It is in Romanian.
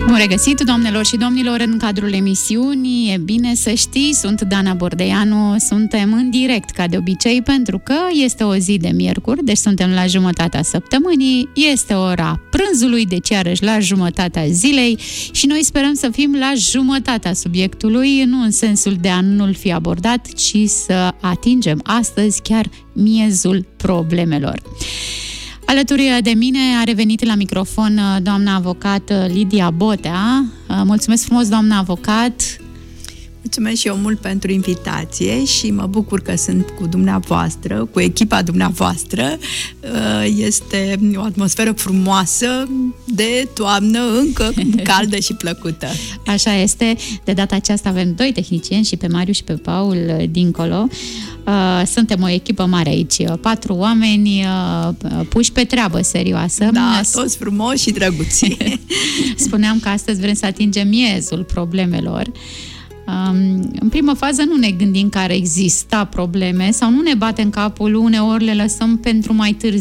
Bun regăsit, doamnelor și domnilor, în cadrul emisiunii. E bine să știi, sunt Dana Bordeanu, suntem în direct ca de obicei pentru că este o zi de miercuri, deci suntem la jumătatea săptămânii, este ora prânzului, deci iarăși la jumătatea zilei și noi sperăm să fim la jumătatea subiectului, nu în sensul de a nu-l fi abordat, ci să atingem astăzi chiar miezul problemelor. Alături de mine a revenit la microfon doamna avocat Lidia Botea. Mulțumesc frumos, doamna avocat! Mulțumesc și eu mult pentru invitație și mă bucur că sunt cu dumneavoastră, cu echipa dumneavoastră. Este o atmosferă frumoasă de toamnă, încă caldă și plăcută. Așa este. De data aceasta avem doi tehnicieni, și pe Mariu și pe Paul dincolo. Suntem o echipă mare aici, 4 oameni puși pe treabă serioasă. Da, toți frumoși și drăguți. Spuneam că astăzi vrem să atingem miezul problemelor. În primă fază nu ne gândim că ar exista probleme sau nu ne batem capul, uneori le lăsăm pentru mai târziu.